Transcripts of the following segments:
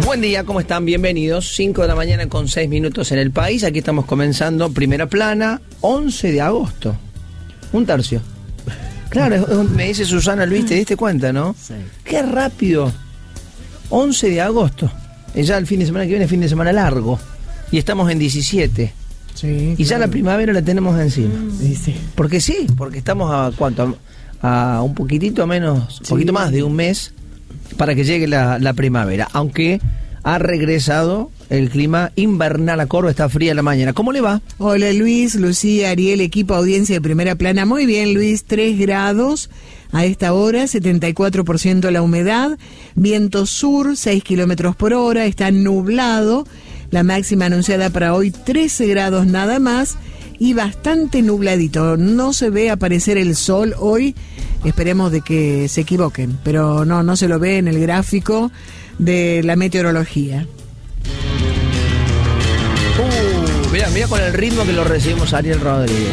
Buen día, ¿cómo están? Bienvenidos. 5 de la mañana con 6 minutos en el país. Aquí estamos comenzando Primera Plana, 11 de agosto. Un tercio. Claro, me dice Susana Luis, ¿te diste cuenta, no? Sí. Qué rápido. 11 de agosto. Y ya el fin de semana que viene es fin de semana largo. Y estamos en 17. Sí, y ya la primavera la tenemos encima. Sí. Porque estamos a ¿cuánto? A un poquitito menos, un poquito más de un mes para que llegue la primavera. Aunque ha regresado el clima invernal a Córdoba, está fría la mañana. ¿Cómo le va? Hola Luis, Lucía, Ariel, equipo audiencia de Primera Plana. Muy bien Luis, 3 grados a esta hora, 74% la humedad, viento sur, 6 kilómetros por hora, está nublado. La máxima anunciada para hoy 13 grados nada más y bastante nubladito. No se ve aparecer el sol hoy, esperemos de que se equivoquen, pero no se lo ve en el gráfico de la meteorología. Mira con el ritmo que lo recibimos Ariel Rodríguez.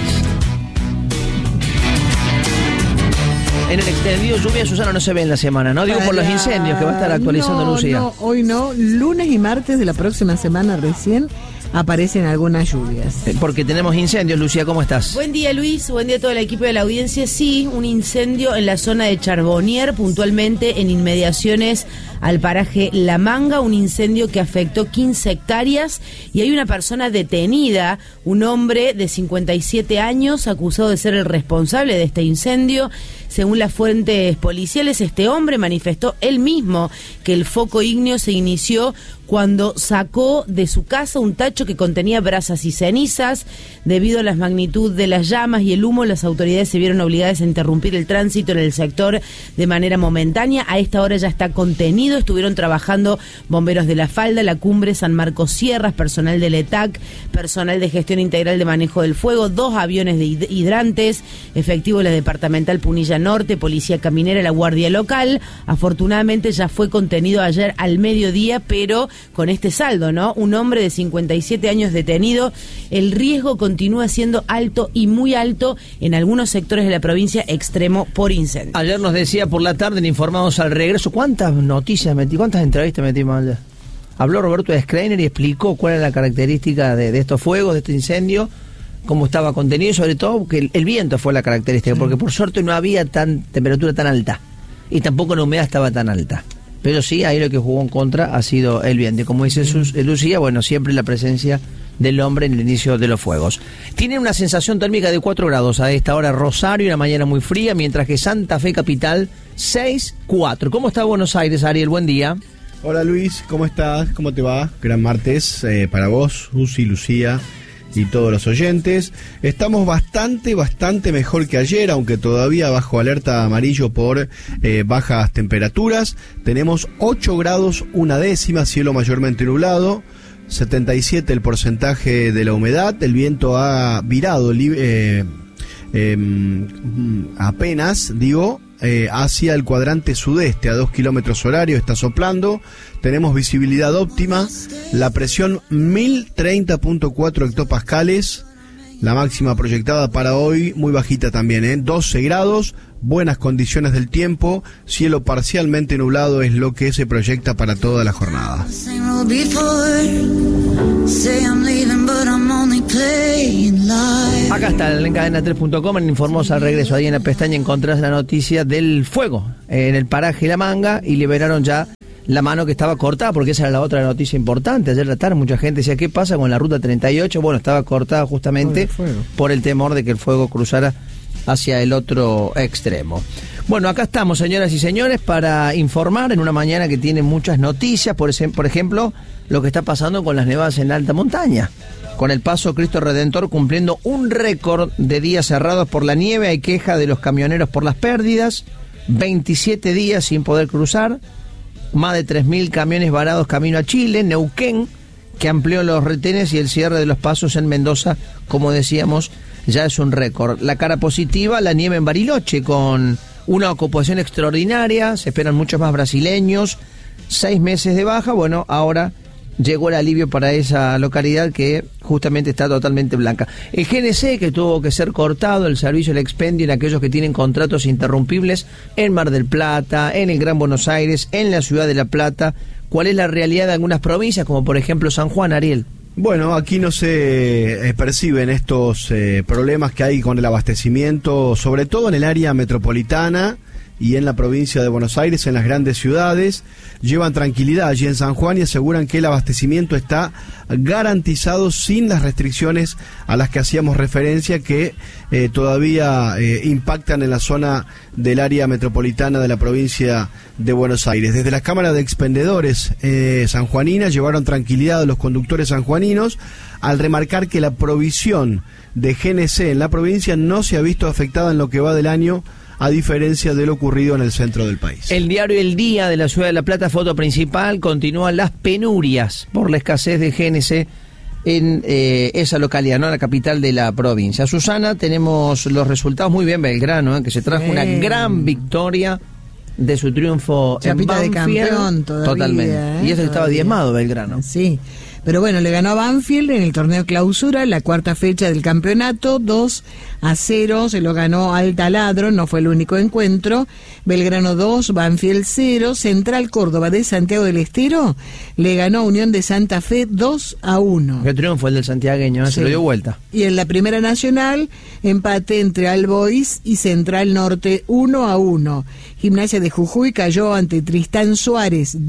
En el extendido lluvia, Susana, no se ve en la semana, ¿no? Digo por los incendios que va a estar actualizando Lucía. No, hoy no. Lunes y martes de la próxima semana recién aparecen algunas lluvias. Porque tenemos incendios, Lucía, ¿cómo estás? Buen día, Luis. Buen día a todo el equipo de la audiencia. Sí, un incendio en la zona de Charbonnier, puntualmente en inmediaciones al paraje La Manga, un incendio que afectó 15 hectáreas y hay una persona detenida, un hombre de 57 años acusado de ser el responsable de este incendio. Según las fuentes policiales, este hombre manifestó él mismo que el foco ígneo se inició cuando sacó de su casa un tacho que contenía brasas y cenizas. Debido a la magnitud de las llamas y el humo, las autoridades se vieron obligadas a interrumpir el tránsito en el sector de manera momentánea. A esta hora ya está contenido. Estuvieron trabajando bomberos de La Falda, La Cumbre, San Marcos Sierras, personal del ETAC, personal de gestión integral de manejo del fuego, 2 aviones de hidrantes, efectivos de la departamental Punilla Norte, policía caminera, la guardia local. Afortunadamente ya fue contenido ayer al mediodía, pero con este saldo, ¿no? Un hombre de 57 años detenido. El riesgo continúa siendo alto y muy alto en algunos sectores de la provincia, extremo por incendio. Ayer nos decía por la tarde en Informados al Regreso, ¿cuántas noticias cuántas entrevistas metimos ayer? Habló Roberto Schreiner y explicó cuál era la característica de estos fuegos, de este incendio, cómo estaba contenido y sobre todo que el viento fue la característica, porque por suerte no había temperatura tan alta y tampoco la humedad estaba tan alta. Pero sí, ahí lo que jugó en contra ha sido el viento. Y como dice Lucía, bueno, siempre la presencia del hombre en el inicio de los fuegos. Tiene una sensación térmica de 4 grados a esta hora Rosario, una mañana muy fría, mientras que Santa Fe Capital 6,4. ¿Cómo está Buenos Aires, Ariel? Buen día. Hola Luis, ¿cómo estás? ¿Cómo te va? Gran martes para vos, Susi, Lucía y todos los oyentes. Estamos bastante mejor que ayer, aunque todavía bajo alerta amarillo por bajas temperaturas. Tenemos 8 grados, 1/10, cielo mayormente nublado, 77 el porcentaje de la humedad, el viento ha virado apenas, hacia el cuadrante sudeste a 2 kilómetros horarios, está soplando, tenemos visibilidad óptima, la presión 1030.4 hectopascales, la máxima proyectada para hoy muy bajita también, 12 grados, buenas condiciones del tiempo, cielo parcialmente nublado es lo que se proyecta para toda la jornada. Acá está en cadena3.com, en Informados al Regreso. Ahí en la pestaña encontrás la noticia del fuego en el paraje La Manga y liberaron ya la mano que estaba cortada, porque esa era la otra noticia importante. Ayer la tarde mucha gente decía, ¿qué pasa con la ruta 38? Bueno, estaba cortada justamente por el temor de que el fuego cruzara hacia el otro extremo. Bueno, acá estamos, señoras y señores, para informar en una mañana que tiene muchas noticias, por ejemplo, lo que está pasando con las nevadas en la alta montaña. Con el Paso Cristo Redentor cumpliendo un récord de días cerrados por la nieve, hay queja de los camioneros por las pérdidas, 27 días sin poder cruzar, más de 3.000 camiones varados camino a Chile, Neuquén, que amplió los retenes y el cierre de los pasos en Mendoza, como decíamos, ya es un récord. La cara positiva, la nieve en Bariloche, con una ocupación extraordinaria, se esperan muchos más brasileños, 6 meses de baja, bueno, ahora llegó el alivio para esa localidad que justamente está totalmente blanca. El GNC, que tuvo que ser cortado, el servicio del expendio en aquellos que tienen contratos interrumpibles en Mar del Plata, en el Gran Buenos Aires, en la Ciudad de La Plata. ¿Cuál es la realidad de algunas provincias, como por ejemplo San Juan, Ariel? Bueno, aquí no se perciben estos problemas que hay con el abastecimiento, sobre todo en el área metropolitana y en la provincia de Buenos Aires, en las grandes ciudades. Llevan tranquilidad allí en San Juan y aseguran que el abastecimiento está garantizado sin las restricciones a las que hacíamos referencia, que todavía impactan en la zona del área metropolitana de la provincia de Buenos Aires. Desde las cámaras de expendedores sanjuaninas llevaron tranquilidad a los conductores sanjuaninos al remarcar que la provisión de GNC en la provincia no se ha visto afectada en lo que va del año, a diferencia de lo ocurrido en el centro del país. El diario El Día de la Ciudad de La Plata, foto principal, continúan las penurias por la escasez de GNC en esa localidad, ¿no? La capital de la provincia. Susana, tenemos los resultados. Muy bien Belgrano, que se trajo una gran victoria de su triunfo Chapita en Banfield. De campeón todavía. Totalmente. Y eso estaba diezmado Belgrano. Sí. Pero bueno, le ganó a Banfield en el torneo clausura, la cuarta fecha del campeonato, 2-0, se lo ganó al Taladro, no fue el único encuentro. Belgrano 2, Banfield 0, Central Córdoba de Santiago del Estero le ganó a Unión de Santa Fe 2-1. Qué triunfo el del santiagueño, sí. Se lo dio vuelta. Y en la Primera Nacional, empate entre All Boys y Central Norte 1-1. Gimnasia de Jujuy cayó ante Tristán Suárez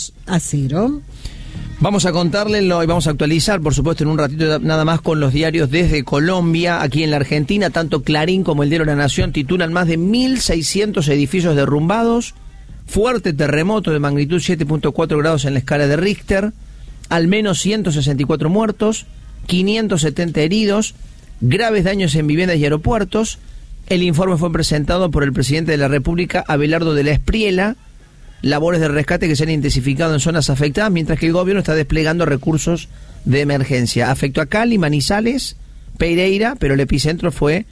2-0. Vamos a contarle y vamos a actualizar, por supuesto, en un ratito nada más con los diarios desde Colombia. Aquí en la Argentina, tanto Clarín como el diario La Nación titulan más de 1.600 edificios derrumbados, fuerte terremoto de magnitud 7.4 grados en la escala de Richter, al menos 164 muertos, 570 heridos, graves daños en viviendas y aeropuertos. El informe fue presentado por el presidente de la República, Abelardo de la Espriela. Labores de rescate que se han intensificado en zonas afectadas, mientras que el gobierno está desplegando recursos de emergencia. Afectó a Cali, Manizales, Pereira, pero el epicentro fue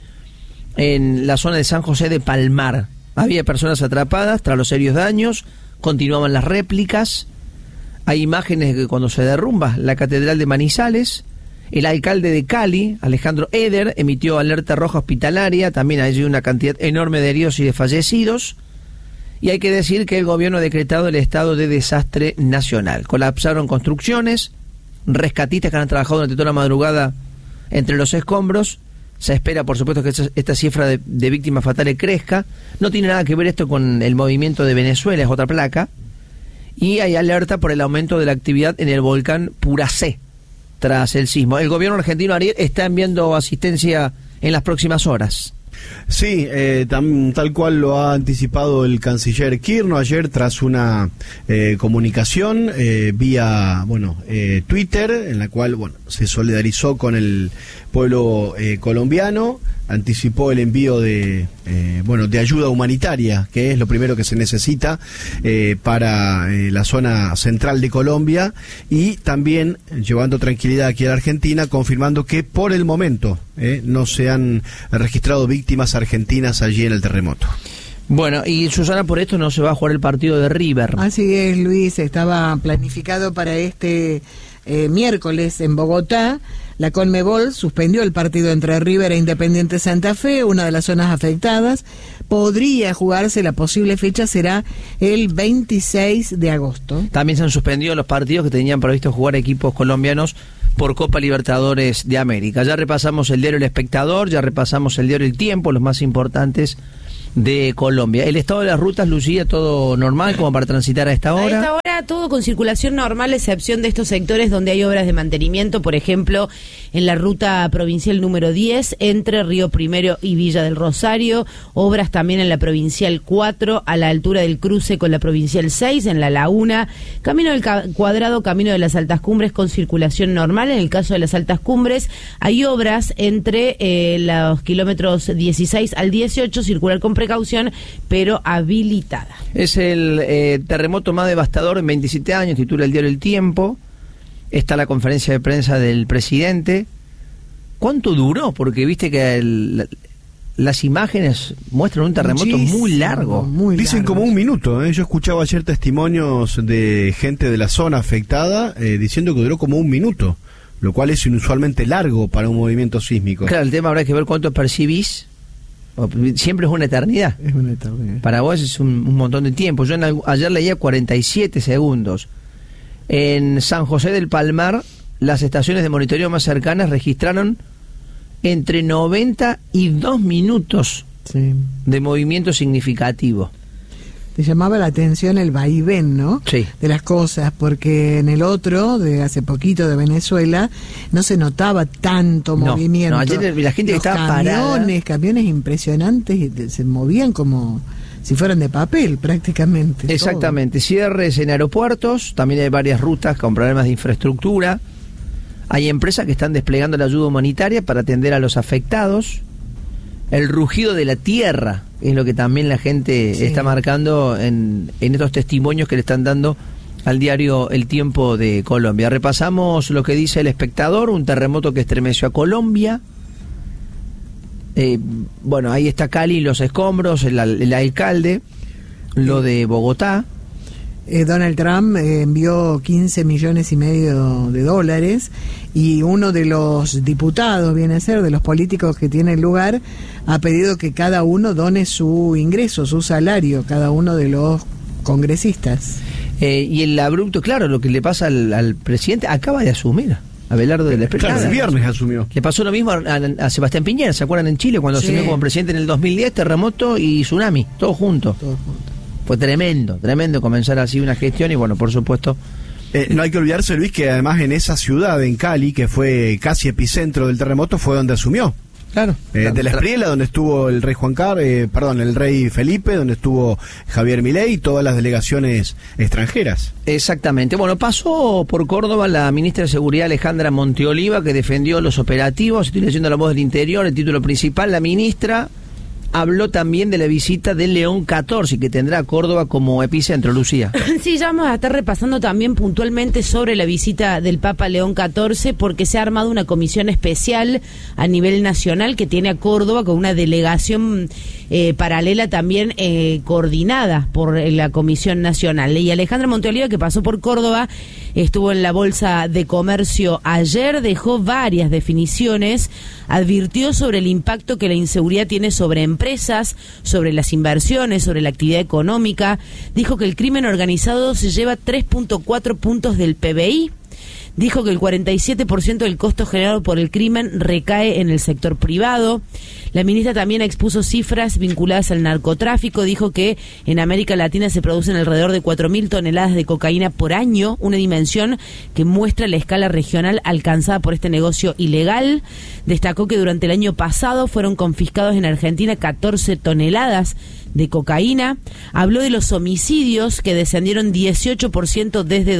en la zona de San José de Palmar. Había personas atrapadas tras los serios daños, continuaban las réplicas. Hay imágenes de que cuando se derrumba la catedral de Manizales, el alcalde de Cali, Alejandro Eder, emitió alerta roja hospitalaria. También hay una cantidad enorme de heridos y de fallecidos. Y hay que decir que el gobierno ha decretado el estado de desastre nacional. Colapsaron construcciones, rescatistas que han trabajado durante toda la madrugada entre los escombros. Se espera, por supuesto, que esta cifra de víctimas fatales crezca. No tiene nada que ver esto con el movimiento de Venezuela, es otra placa. Y hay alerta por el aumento de la actividad en el volcán Puracé tras el sismo. El gobierno argentino, Ariel, está enviando asistencia en las próximas horas. Sí, tal cual lo ha anticipado el canciller Kirchner ayer tras una comunicación vía Twitter, en la cual se solidarizó con el pueblo colombiano, anticipó el envío de ayuda humanitaria, que es lo primero que se necesita para la zona central de Colombia, y también llevando tranquilidad aquí a la Argentina, confirmando que por el momento no se han registrado víctimas argentinas allí en el terremoto. Bueno, y Susana, por esto no se va a jugar el partido de River. Así es, Luis, estaba planificado para este miércoles en Bogotá. La Conmebol suspendió el partido entre River e Independiente Santa Fe, una de las zonas afectadas. Podría jugarse, la posible fecha será el 26 de agosto. También se han suspendido los partidos que tenían previsto jugar equipos colombianos por Copa Libertadores de América. Ya repasamos el diario El Espectador, ya repasamos el diario El Tiempo, los más importantes de Colombia. El estado de las rutas, Lucía, todo normal como para transitar a esta hora. A esta hora todo con circulación normal, excepción de estos sectores donde hay obras de mantenimiento, por ejemplo, en la ruta provincial número 10, entre Río Primero y Villa del Rosario, obras también en la provincial 4, a la altura del cruce con la provincial 6, en la Laguna, Camino del Cuadrado, Camino de las Altas Cumbres con circulación normal. En el caso de las Altas Cumbres hay obras entre los kilómetros 16 al 18, circular con precaución, pero habilitada. Es el terremoto más devastador en 27 años, titula el diario El Tiempo. Está la conferencia de prensa del presidente. ¿Cuánto duró? Porque viste que las imágenes muestran un terremoto Muchísimo, muy largo. Dicen largo. como un minuto, ¿eh? Yo escuchaba ayer testimonios de gente de la zona afectada diciendo que duró como un minuto, lo cual es inusualmente largo para un movimiento sísmico. Claro, el tema habrá que ver cuánto percibís. Siempre es una eternidad. Es una eternidad. Para vos es un montón de tiempo. Yo ayer leía 47 segundos. En San José del Palmar, las estaciones de monitoreo más cercanas registraron entre 90 y 2 minutos Sí. de movimiento significativo. Te llamaba la atención el vaivén, ¿no? Sí. De las cosas, porque en el otro, de hace poquito de Venezuela, no se notaba tanto No, movimiento. no, ayer la gente que Los estaba parada. camiones impresionantes, y se movían como si fueran de papel, prácticamente. Exactamente. Cierres en aeropuertos, también hay varias rutas con problemas de infraestructura. Hay empresas que están desplegando la ayuda humanitaria para atender a los afectados. El rugido de la tierra es lo que también la gente está marcando en estos testimonios que le están dando al diario El Tiempo de Colombia. Repasamos lo que dice El Espectador, un terremoto que estremeció a Colombia. Bueno, ahí está Cali, los escombros, el alcalde, lo de Bogotá. Donald Trump envió 15 millones y medio de dólares y uno de los diputados, viene a ser, de los políticos que tiene lugar, ha pedido que cada uno done su ingreso, su salario, cada uno de los congresistas. Y el abrupto, claro, lo que le pasa al presidente, acaba de asumir, Abelardo de la Espriella. Claro, el viernes asumió. Le pasó lo mismo a Sebastián Piñera, ¿se acuerdan en Chile cuando Sí. asumió como presidente en el 2010, terremoto y tsunami, todo junto? Todos juntos. Fue tremendo comenzar así una gestión y bueno, por supuesto. No hay que olvidarse, Luis, que además en esa ciudad, en Cali, que fue casi epicentro del terremoto, fue donde asumió. Claro. De la Espriella, donde estuvo el rey el rey Felipe, donde estuvo Javier Milei y todas las delegaciones extranjeras. Exactamente. Bueno, pasó por Córdoba la ministra de Seguridad Alejandra Monteoliva, que defendió los operativos. Estoy leyendo La Voz del Interior, el título principal. La ministra habló también de la visita del León 14, que tendrá a Córdoba como epicentro, Lucía. Sí, ya vamos a estar repasando también puntualmente sobre la visita del Papa León XIV, porque se ha armado una comisión especial a nivel nacional que tiene a Córdoba con una delegación paralela también coordinada por la Comisión Nacional. Y Alejandra Monteoliva, que pasó por Córdoba, estuvo en la Bolsa de Comercio ayer, dejó varias definiciones, advirtió sobre el impacto que la inseguridad tiene sobre empresas, sobre las inversiones, sobre la actividad económica. Dijo que el crimen organizado se lleva 3.4 puntos del PBI. Dijo que el 47% del costo generado por el crimen recae en el sector privado. La ministra también expuso cifras vinculadas al narcotráfico. Dijo que en América Latina se producen alrededor de 4.000 toneladas de cocaína por año, una dimensión que muestra la escala regional alcanzada por este negocio ilegal. Destacó que durante el año pasado fueron confiscados en Argentina 14 toneladas de cocaína. Habló de los homicidios, que descendieron 18% desde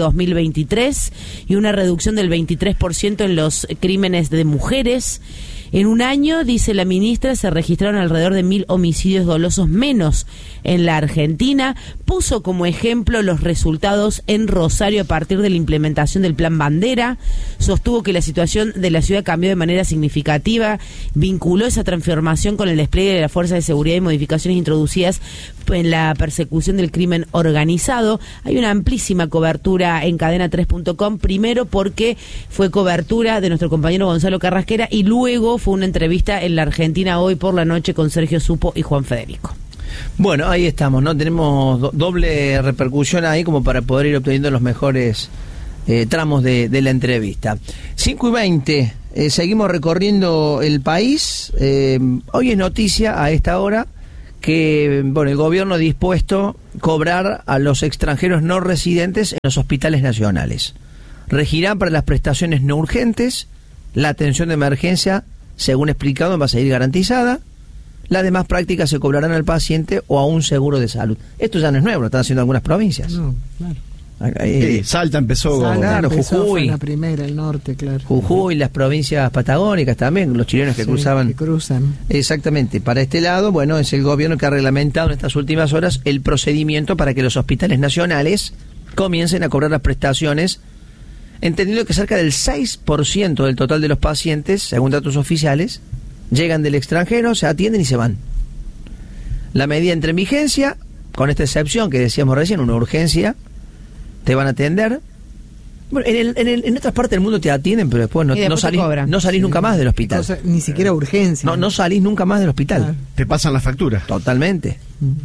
2023 y una reducción del 23% en los crímenes de mujeres. En un año, dice la ministra, se registraron alrededor de 1.000 homicidios dolosos menos en la Argentina. Puso como ejemplo los resultados en Rosario a partir de la implementación del Plan Bandera. Sostuvo que la situación de la ciudad cambió de manera significativa. Vinculó esa transformación con el despliegue de las fuerzas de seguridad y modificaciones introducidas en la persecución del crimen organizado. Hay una amplísima cobertura en cadena3.com, primero porque fue cobertura de nuestro compañero Gonzalo Carrasquera y luego fue una entrevista en La Argentina Hoy por la noche con Sergio Supo y Juan Federico. Bueno, ahí estamos, ¿no? Tenemos doble repercusión ahí como para poder ir obteniendo los mejores tramos de la entrevista. 5:20, seguimos recorriendo el país. Hoy es noticia a esta hora que bueno, el gobierno ha dispuesto cobrar a los extranjeros no residentes en los hospitales nacionales. Regirán para las prestaciones no urgentes, la atención de emergencia, según explicado, va a seguir garantizada. Las demás prácticas se cobrarán al paciente o a un seguro de salud. Esto ya no es nuevo, lo están haciendo algunas provincias. No, claro. Salta empezó. Claro, empezó, Jujuy. fue la primera, el norte, claro. Jujuy, las provincias patagónicas también, los chilenos que Sí, cruzaban. que cruzan. Exactamente. Para este lado, bueno, es el gobierno que ha reglamentado en estas últimas horas el procedimiento para que los hospitales nacionales comiencen a cobrar las prestaciones, entendiendo que cerca del 6% del total de los pacientes, según datos oficiales, llegan del extranjero, se atienden y se van. La medida entra en vigencia, con esta excepción que decíamos recién, una urgencia, te van a atender. Bueno, en otras partes del mundo te atienden, pero después no salís nunca más del hospital. Cosa, ni siquiera urgencia. No salís nunca más del hospital. Claro. Te pasan la factura. Totalmente.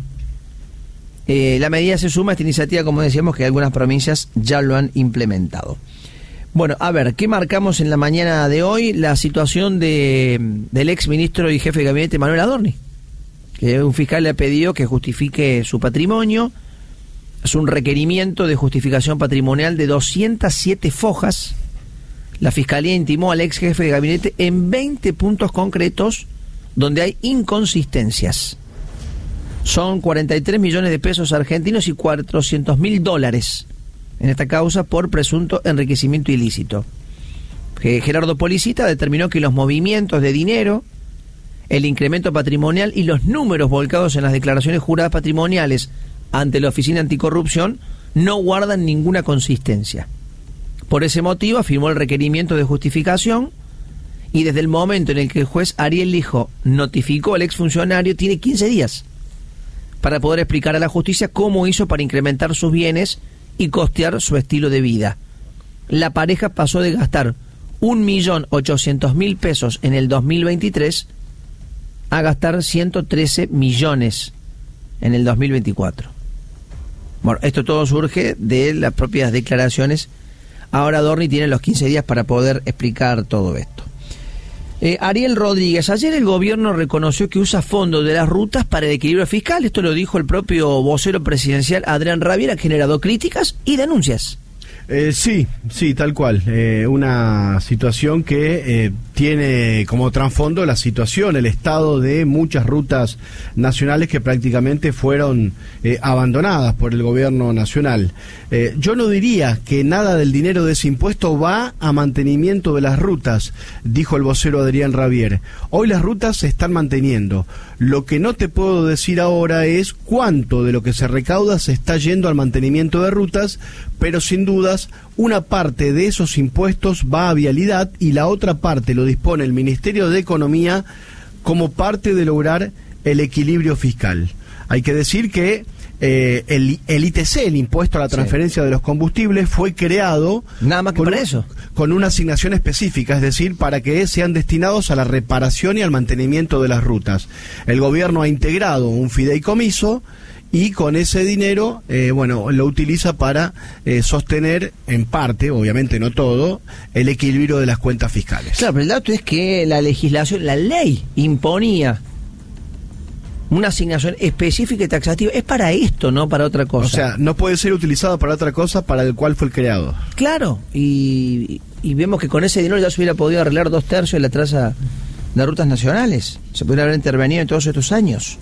La medida se suma a esta iniciativa, como decíamos, que algunas provincias ya lo han implementado. Bueno, a ver, ¿qué marcamos en la mañana de hoy? La situación del ex ministro y jefe de gabinete Manuel Adorni, que un fiscal le ha pedido que justifique su patrimonio. Es un requerimiento de justificación patrimonial de 207 fojas. La Fiscalía intimó al ex jefe de gabinete en 20 puntos concretos donde hay inconsistencias. Son 43 millones de pesos argentinos y $400.000 en esta causa por presunto enriquecimiento ilícito. Gerardo Policita determinó que los movimientos de dinero, el incremento patrimonial y los números volcados en las declaraciones juradas patrimoniales ante la Oficina Anticorrupción no guardan ninguna consistencia. Por ese motivo afirmó el requerimiento de justificación y desde el momento en el que el juez Ariel Lijo notificó al exfuncionario tiene 15 días para poder explicar a la justicia cómo hizo para incrementar sus bienes y costear su estilo de vida. La pareja pasó de gastar 1.800.000 pesos en el 2023 a gastar 113 millones en el 2024. Bueno, esto todo surge de las propias declaraciones. Ahora Adorni tiene los 15 días para poder explicar todo esto. Ariel Rodríguez, ayer el gobierno reconoció que usa fondos de las rutas para el equilibrio fiscal. Esto lo dijo el propio vocero presidencial Adrián Rabier, ha generado críticas y denuncias. Sí, tal cual. Una situación que tiene como trasfondo la situación, el estado de muchas rutas nacionales que prácticamente fueron abandonadas por el gobierno nacional. Yo no diría que nada del dinero de ese impuesto va a mantenimiento de las rutas, dijo el vocero Adrián Rabier. Hoy las rutas se están manteniendo. Lo que no te puedo decir ahora es cuánto de lo que se recauda se está yendo al mantenimiento de rutas, pero sin dudas una parte de esos impuestos va a vialidad y la otra parte lo dispone el Ministerio de Economía como parte de lograr el equilibrio fiscal. Hay que decir que el ITC, el impuesto a la transferencia de los combustibles, fue creado nada más que para eso, con una asignación específica, es decir, para que sean destinados a la reparación y al mantenimiento de las rutas. El gobierno ha integrado un fideicomiso y con ese dinero, lo utiliza para sostener en parte, obviamente no todo, el equilibrio de las cuentas fiscales. Claro, pero el dato es que la legislación, la ley imponía una asignación específica y taxativa. Es para esto, no para otra cosa. O sea, no puede ser utilizado para otra cosa para el cual fue creado. Claro, y vemos que con ese dinero ya se hubiera podido arreglar 2/3 de la traza de rutas nacionales. Se podría haber intervenido en todos estos años.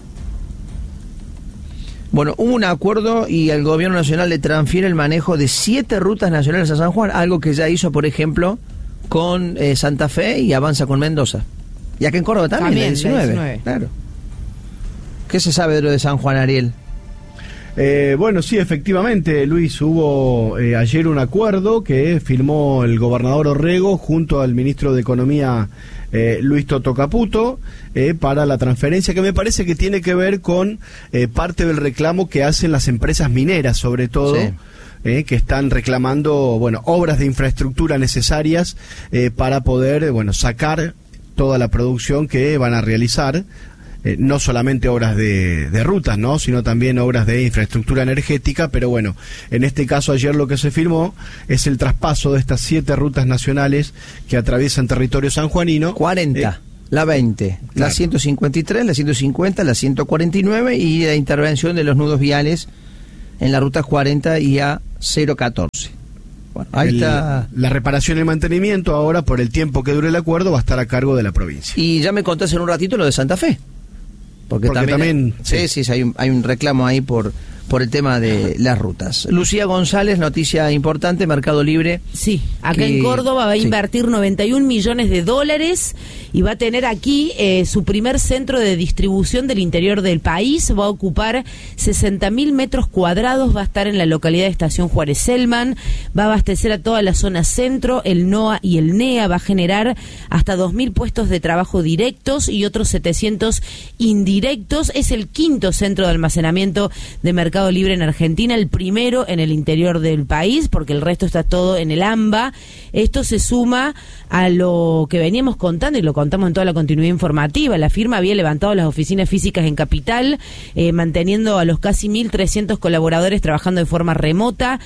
Bueno, hubo un acuerdo y el gobierno nacional le transfiere el manejo de 7 rutas nacionales a San Juan, algo que ya hizo, por ejemplo, con Santa Fe y avanza con Mendoza. Y acá en Córdoba también, la 19. Claro. ¿Qué se sabe de lo de San Juan, Ariel? Sí, efectivamente, Luis, hubo ayer un acuerdo que firmó el gobernador Orrego junto al ministro de Economía Luis Toto Caputo para la transferencia, que me parece que tiene que ver con parte del reclamo que hacen las empresas mineras, sobre todo. Sí. Que están reclamando, obras de infraestructura necesarias para poder, sacar toda la producción que van a realizar. No solamente obras de rutas, ¿no?, sino también obras de infraestructura energética, pero en este caso ayer lo que se firmó es el traspaso de estas 7 rutas nacionales que atraviesan territorio sanjuanino. 40, la 20, claro. La 153, la 150, la 149 y la intervención de los nudos viales en la ruta 40 y A014. Bueno, ahí está. La reparación y el mantenimiento ahora, por el tiempo que dure el acuerdo, va a estar a cargo de la provincia. Y ya me contaste en un ratito lo de Santa Fe. Porque también sí, hay un reclamo ahí por por el tema de las rutas. Lucía González, noticia importante, Mercado Libre. Sí, acá en Córdoba va a invertir 91 millones de dólares y va a tener aquí su primer centro de distribución del interior del país. Va a ocupar 60.000 metros cuadrados, va a estar en la localidad de Estación Juárez Selman, va a abastecer a toda la zona centro, el NOA y el NEA, va a generar hasta 2.000 puestos de trabajo directos y otros 700 indirectos. Es el quinto centro de almacenamiento de Mercado Libre en Argentina, el primero en el interior del país, porque el resto está todo en el AMBA. Esto se suma a lo que veníamos contando y lo contamos en toda la continuidad informativa. La firma había levantado las oficinas físicas en Capital, manteniendo a los casi 1.300 colaboradores trabajando de forma remota.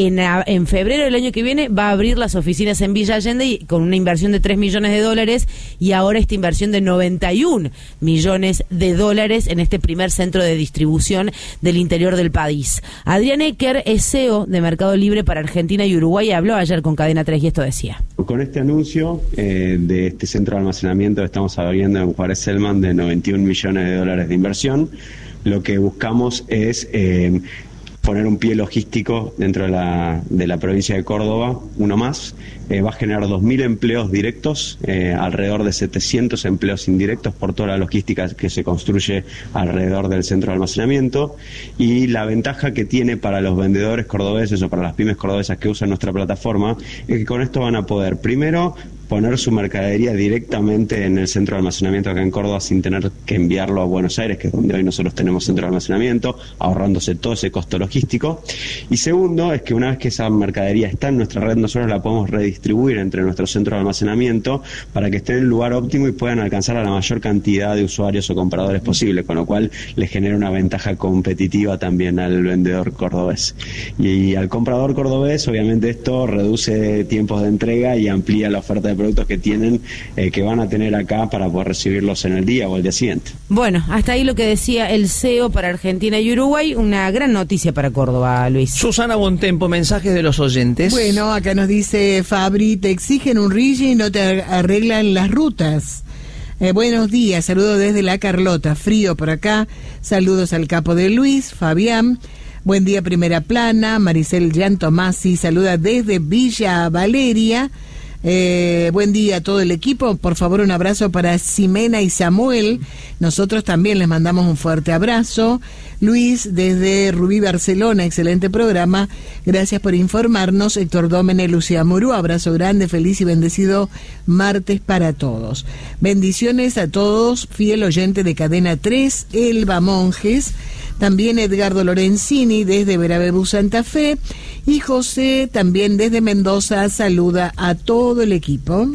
En febrero del año que viene va a abrir las oficinas en Villa Allende y con una inversión de $3 millones y ahora esta inversión de $91 millones en este primer centro de distribución del interior del país. Adrián Ecker es CEO de Mercado Libre para Argentina y Uruguay, habló ayer con Cadena 3 y esto decía. Con este anuncio de este centro de almacenamiento que estamos abriendo en Juárez Selman de $91 millones de inversión, lo que buscamos es poner un pie logístico dentro de la provincia de Córdoba, uno más. Va a generar 2.000 empleos directos, alrededor de 700 empleos indirectos por toda la logística que se construye alrededor del centro de almacenamiento. Y la ventaja que tiene para los vendedores cordobeses o para las pymes cordobesas que usan nuestra plataforma es que con esto van a poder, primero, poner su mercadería directamente en el centro de almacenamiento acá en Córdoba sin tener que enviarlo a Buenos Aires, que es donde hoy nosotros tenemos centro de almacenamiento, ahorrándose todo ese costo logístico. Y segundo, es que una vez que esa mercadería está en nuestra red, nosotros la podemos redistribuir entre nuestros centros de almacenamiento para que esté en el lugar óptimo y puedan alcanzar a la mayor cantidad de usuarios o compradores posible, con lo cual le genera una ventaja competitiva también al vendedor cordobés. Y al comprador cordobés, obviamente esto reduce tiempos de entrega y amplía la oferta de productos que tienen, que van a tener acá para poder recibirlos en el día o el día siguiente. Bueno, hasta ahí lo que decía el CEO para Argentina y Uruguay, una gran noticia para Córdoba, Luis. Susana Bontempo, mensajes de los oyentes. Bueno, acá nos dice Fabri, te exigen un RIGI y no te arreglan las rutas. Buenos días, saludos desde La Carlota, frío por acá, saludos al capo de Luis, Fabián. Buen día, Primera Plana. Maricel Giantomasi saluda desde Villa Valeria. Buen día a todo el equipo. Por favor, un abrazo para Ximena y Samuel. Nosotros también les mandamos un fuerte abrazo. Luis, desde Rubí, Barcelona, excelente programa. Gracias por informarnos. Héctor Dómene, Lucía Murú, abrazo grande, feliz y bendecido martes para todos. Bendiciones a todos, fiel oyente de Cadena 3, Elba Monjes. También Edgardo Lorenzini desde Veravebú, Santa Fe. Y José también desde Mendoza saluda a todo el equipo.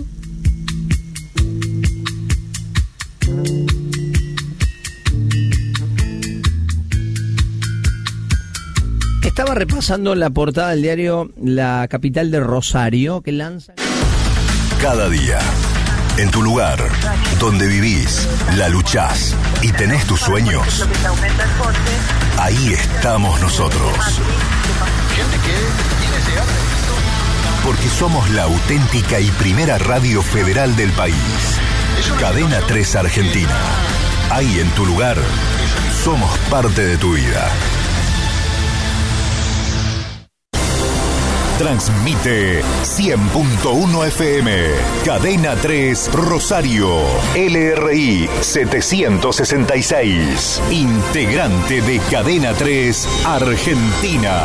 Estaba repasando la portada del diario La Capital de Rosario, que lanza... Cada día, en tu lugar, donde vivís, la luchás y tenés tus sueños, ahí estamos nosotros. Porque somos la auténtica y primera radio federal del país. Cadena 3 Argentina. Ahí en tu lugar, somos parte de tu vida. Transmite 100.1 FM, Cadena 3 Rosario, LRI 766, integrante de Cadena 3 Argentina.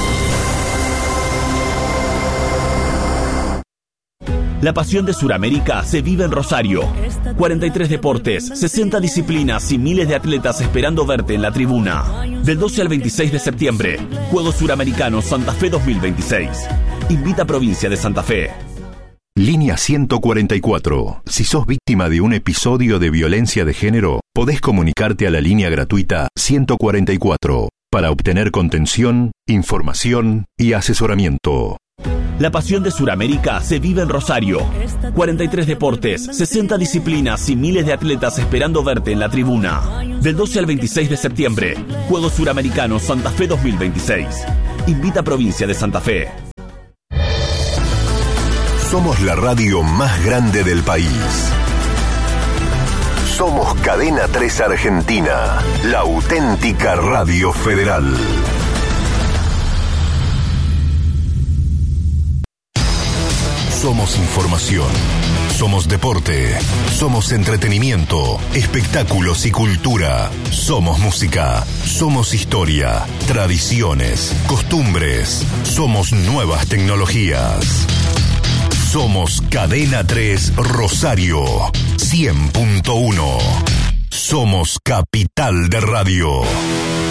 La pasión de Sudamérica se vive en Rosario. 43 deportes, 60 disciplinas y miles de atletas esperando verte en la tribuna. Del 12 al 26 de septiembre, Juegos Suramericanos Santa Fe 2026. Invita a Provincia de Santa Fe. Línea 144. Si sos víctima de un episodio de violencia de género, podés comunicarte a la línea gratuita 144 para obtener contención, información y asesoramiento. La pasión de Sudamérica se vive en Rosario. 43 deportes, 60 disciplinas y miles de atletas esperando verte en la tribuna. Del 12 al 26 de septiembre, Juegos Suramericanos Santa Fe 2026. Invita a Provincia de Santa Fe. Somos la radio más grande del país. Somos Cadena 3 Argentina, la auténtica radio federal. Somos información, somos deporte, somos entretenimiento, espectáculos y cultura, somos música, somos historia, tradiciones, costumbres, somos nuevas tecnologías. Somos Cadena 3 Rosario 100.1. Somos Capital de Radio.